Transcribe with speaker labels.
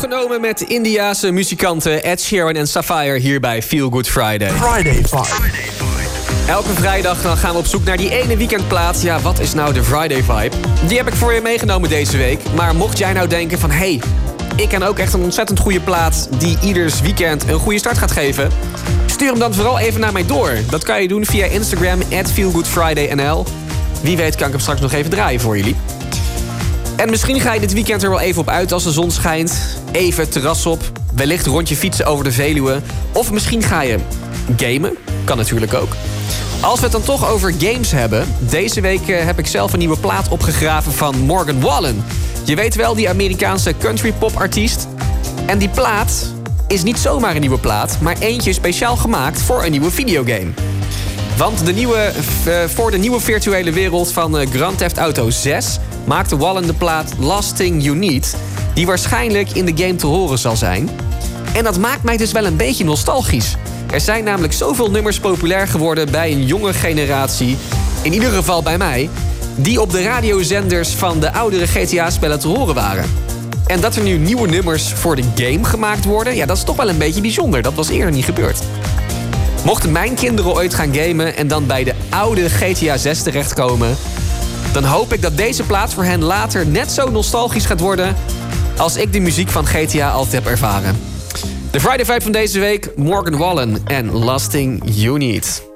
Speaker 1: Opgenomen met Indiase muzikanten Ed Sheeran en Sapphire hier bij Feel Good Friday.
Speaker 2: Friday Vibe.
Speaker 1: Elke vrijdag dan gaan we op zoek naar die ene weekendplaat. Ja, wat is nou de Friday Vibe? Die heb ik voor je meegenomen deze week. Maar mocht jij nou denken van... hey, ik ken ook echt een ontzettend goede plaat... die ieders weekend een goede start gaat geven... stuur hem dan vooral even naar mij door. Dat kan je doen via Instagram @feelgoodfridaynl. Wie weet kan ik hem straks nog even draaien voor jullie. En misschien ga je dit weekend er wel even op uit als de zon schijnt. Even het terras op. Wellicht rondje fietsen over de Veluwe. Of misschien ga je gamen. Kan natuurlijk ook. Als we het dan toch over games hebben... deze week heb ik zelf een nieuwe plaat opgegraven van Morgan Wallen. Je weet wel, die Amerikaanse country-pop-artiest. En die plaat is niet zomaar een nieuwe plaat... maar eentje speciaal gemaakt voor een nieuwe videogame. Want voor de nieuwe virtuele wereld van Grand Theft Auto 6... maakte Wallen de plaat Last Thing You Need... die waarschijnlijk in de game te horen zal zijn. En dat maakt mij dus wel een beetje nostalgisch. Er zijn namelijk zoveel nummers populair geworden bij een jonge generatie... in ieder geval bij mij... die op de radiozenders van de oudere GTA-spellen te horen waren. En dat er nu nieuwe nummers voor de game gemaakt worden... ja, dat is toch wel een beetje bijzonder. Dat was eerder niet gebeurd. Mochten mijn kinderen ooit gaan gamen... en dan bij de oude GTA 6 terechtkomen... dan hoop ik dat deze plaat voor hen later net zo nostalgisch gaat worden... als ik de muziek van GTA altijd heb ervaren. De Friday Vibe van deze week, Morgan Wallen en Last Thing You Need.